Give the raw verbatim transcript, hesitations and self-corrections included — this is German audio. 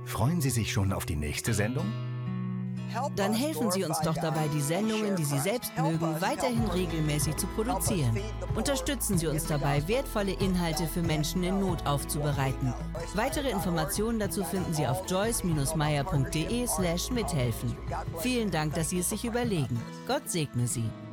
Freuen Sie sich schon auf die nächste Sendung? Dann helfen Sie uns doch dabei, die Sendungen, die Sie selbst mögen, weiterhin regelmäßig zu produzieren. Unterstützen Sie uns dabei, wertvolle Inhalte für Menschen in Not aufzubereiten. Weitere Informationen dazu finden Sie auf joyce meyer punkt de slash mithelfen. Vielen Dank, dass Sie es sich überlegen. Gott segne Sie.